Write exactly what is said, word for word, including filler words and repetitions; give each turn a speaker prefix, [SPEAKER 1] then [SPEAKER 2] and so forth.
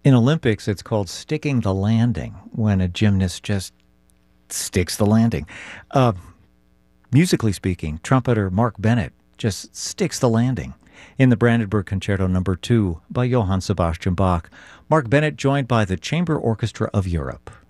[SPEAKER 1] In Olympics, it's called sticking the landing when a gymnast just sticks the landing. Uh, musically speaking, trumpeter Mark Bennett just sticks the landing in the Brandenburg Concerto Number two by Johann Sebastian Bach. Mark Bennett joined by the Chamber Orchestra of Europe.